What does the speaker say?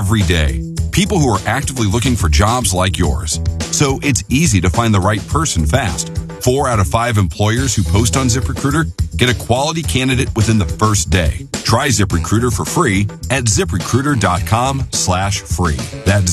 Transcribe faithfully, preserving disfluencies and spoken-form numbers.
every day. People who are actively looking for jobs like yours. So it's easy to find the right person fast. Four out of five employers who post on ZipRecruiter get a quality candidate within the first day. Try ZipRecruiter for free at ZipRecruiter.com slash free. That's